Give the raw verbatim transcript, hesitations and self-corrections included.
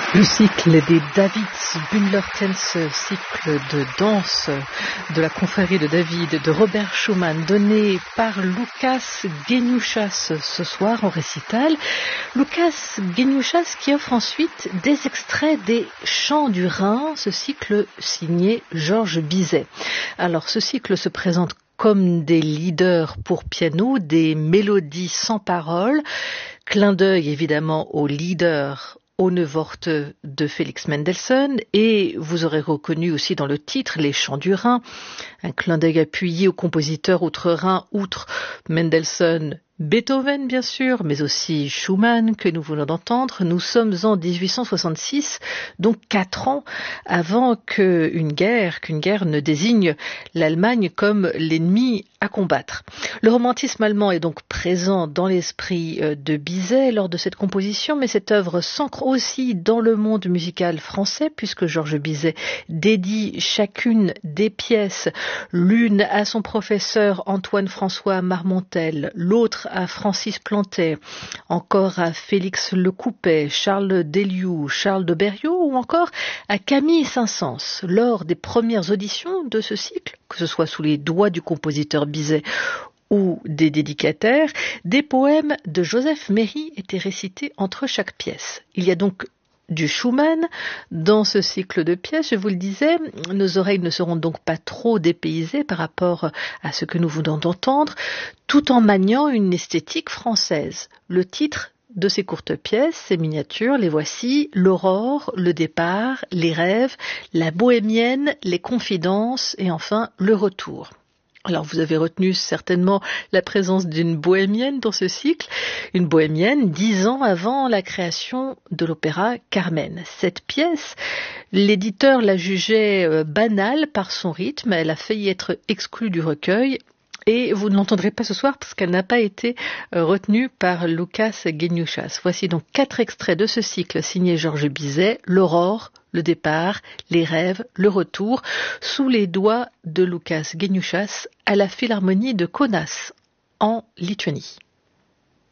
Le cycle des Davids Bündlertänze, cycle de danse de la confrérie de David de Robert Schumann, donné par Łukasz Geniuszas ce soir en récital. Łukasz Geniuszas qui offre ensuite des extraits des Chants du Rhin, ce cycle signé Georges Bizet. Alors ce cycle se présente comme des leaders pour piano, des mélodies sans paroles, clin d'œil évidemment aux leaders Oneworte de Félix Mendelssohn, et vous aurez reconnu aussi dans le titre les Chants du Rhin, un clin d'œil appuyé aux compositeurs outre-Rhin, outre Mendelssohn, Beethoven bien sûr, mais aussi Schumann que nous venons d'entendre. Nous sommes en dix-huit cent soixante-six, donc quatre ans avant qu'une guerre, qu'une guerre ne désigne l'Allemagne comme l'ennemi à combattre. Le romantisme allemand est donc présent dans l'esprit de Bizet lors de cette composition, mais cette œuvre s'ancre aussi dans le monde musical français, puisque Georges Bizet dédie chacune des pièces, l'une à son professeur Antoine-François Marmontel, l'autre à Francis Plantet, encore à Félix Lecoupet, Charles Deliou, Charles de Berriot ou encore à Camille Saint-Saëns. Lors des premières auditions de ce cycle, que ce soit sous les doigts du compositeur Bizet ou des dédicataires, des poèmes de Joseph Méry étaient récités entre chaque pièce. Il y a donc du Schumann dans ce cycle de pièces, je vous le disais. Nos oreilles ne seront donc pas trop dépaysées par rapport à ce que nous venons d'entendre, tout en maniant une esthétique française. Le titre de ces courtes pièces, ces miniatures, les voici: l'aurore, le départ, les rêves, la bohémienne, les confidences et enfin le retour. Alors vous avez retenu certainement la présence d'une bohémienne dans ce cycle, une bohémienne dix ans avant la création de l'opéra Carmen. Cette pièce, l'éditeur la jugeait banale par son rythme, elle a failli être exclue du recueil. Et vous ne l'entendrez pas ce soir parce qu'elle n'a pas été retenue par Łukasz Geniuszas. Voici donc quatre extraits de ce cycle signé Georges Bizet: l'aurore, le départ, les rêves, le retour, sous les doigts de Łukasz Geniuszas à la Philharmonie de Kaunas, en Lituanie.